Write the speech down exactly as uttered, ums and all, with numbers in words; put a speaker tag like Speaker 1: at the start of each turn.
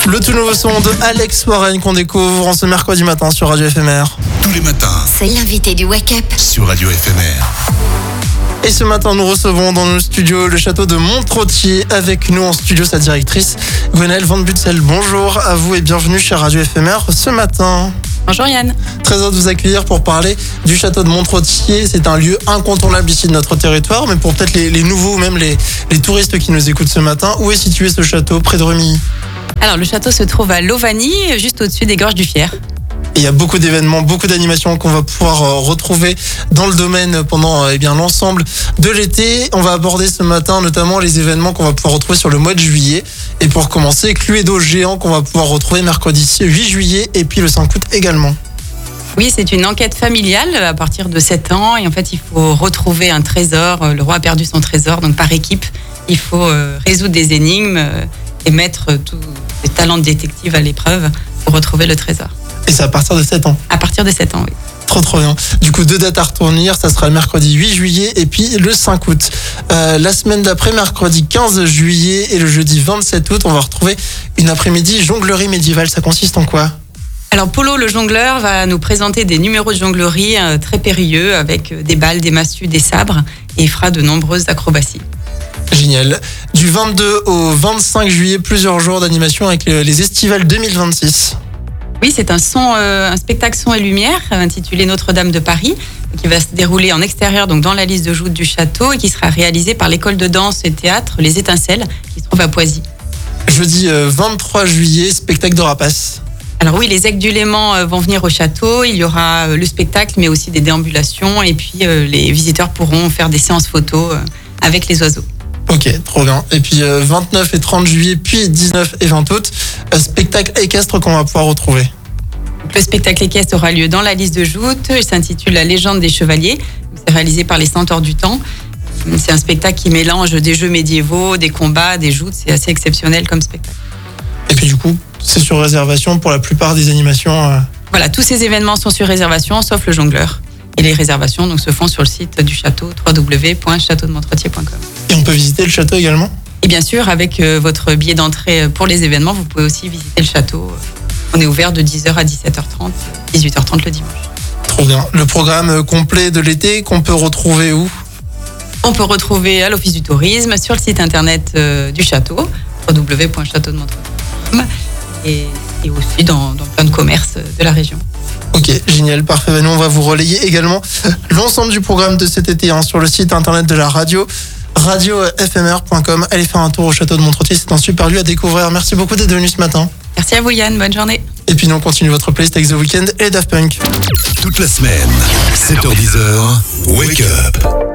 Speaker 1: Le tout nouveau son de Alex Warren qu'on découvre en ce mercredi matin sur Radio F M R.
Speaker 2: Tous les matins,
Speaker 3: c'est l'invité du Wake Up
Speaker 2: sur Radio F M R.
Speaker 1: Et ce matin, nous recevons dans nos studios le château de Montrottier. Avec nous en studio, sa directrice, Gwenaëlle Van Butzel. Bonjour à vous et bienvenue chez Radio F M R ce matin.
Speaker 4: Bonjour Yann.
Speaker 1: Très heureux de vous accueillir pour parler du château de Montrottier. C'est un lieu incontournable ici de notre territoire, mais pour peut-être les, les nouveaux ou même les, les touristes qui nous écoutent ce matin, où est situé ce château? Près de Remilly.
Speaker 4: Alors le château se trouve à Lovany, juste au-dessus des Gorges du Fier.
Speaker 1: Et il y a beaucoup d'événements, beaucoup d'animations qu'on va pouvoir euh, retrouver dans le domaine pendant euh, eh bien l'ensemble de l'été. On va aborder ce matin notamment les événements qu'on va pouvoir retrouver sur le mois de juillet. Et pour commencer, Cluedo géant qu'on va pouvoir retrouver mercredi huit juillet et puis le cinq août également.
Speaker 4: Oui, c'est une enquête familiale à partir de sept ans et en fait il faut retrouver un trésor. Le roi a perdu son trésor, donc par équipe il faut euh, résoudre des énigmes euh, et mettre tous les talents de détective à l'épreuve pour retrouver le trésor.
Speaker 1: Et c'est à partir de sept ans.
Speaker 4: À partir de sept ans, oui.
Speaker 1: Trop trop bien. Du coup, deux dates à retenir, ça sera le mercredi huit juillet et puis le cinq août. Euh, la semaine d'après, mercredi quinze juillet et le jeudi vingt-sept août, on va retrouver une après-midi jonglerie médiévale. Ça consiste en quoi ?
Speaker 4: Alors Polo le jongleur va nous présenter des numéros de jonglerie euh, très périlleux avec des balles, des massues, des sabres et il fera de nombreuses acrobaties.
Speaker 1: Génial. Du vingt-deux au vingt-cinq juillet, plusieurs jours d'animation avec les, les Estivales deux mille vingt-six.
Speaker 4: Oui, c'est un son, euh, un spectacle son et lumière intitulé Notre-Dame de Paris, qui va se dérouler en extérieur, donc dans la liste de joutes du château, et qui sera réalisé par l'école de danse et théâtre Les Étincelles, qui se trouve à Poisy.
Speaker 1: Jeudi euh, vingt-trois juillet, spectacle de rapaces.
Speaker 4: Alors oui, les aigles du Léman euh, vont venir au château. Il y aura euh, le spectacle, mais aussi des déambulations, et puis euh, les visiteurs pourront faire des séances photos euh, avec les oiseaux.
Speaker 1: Ok, trop bien. Et puis euh, vingt-neuf et trente juillet, puis dix-neuf et vingt août, euh, spectacle équestre qu'on va pouvoir retrouver.
Speaker 4: Le spectacle équestre aura lieu dans la liste de joutes. Il s'intitule La légende des chevaliers. C'est réalisé par les Centaures du Temps. C'est un spectacle qui mélange des jeux médiévaux, des combats, des joutes. C'est assez exceptionnel comme spectacle.
Speaker 1: Et puis du coup, c'est sur réservation pour la plupart des animations. Euh...
Speaker 4: Voilà, tous ces événements sont sur réservation, sauf le jongleur. Et les réservations donc, se font sur le site du château, w w w point château de montrottier point com.
Speaker 1: Et on peut visiter le château également ?
Speaker 4: Et bien sûr, avec euh, votre billet d'entrée pour les événements, vous pouvez aussi visiter le château. On est ouvert de dix heures à dix-sept heures trente, dix-huit heures trente le dimanche.
Speaker 1: Trop bien. Le programme complet de l'été qu'on peut retrouver où ?
Speaker 4: On peut retrouver à l'Office du tourisme, sur le site internet euh, du château, w w w point château de montrottier point com, et, et aussi dans, dans plein de commerces de la région.
Speaker 1: Ok, génial, parfait. Nous, on va vous relayer également l'ensemble du programme de cet été hein, sur le site internet de la radio, radio f m r point com. Allez faire un tour au château de Montrottier, c'est un super lieu à découvrir. Merci beaucoup d'être venu ce matin.
Speaker 4: Merci à vous Yann, bonne journée.
Speaker 1: Et puis nous, on continue votre playlist avec The Weeknd et Daft Punk.
Speaker 2: Toute la semaine, sept heures dix, Wake Up.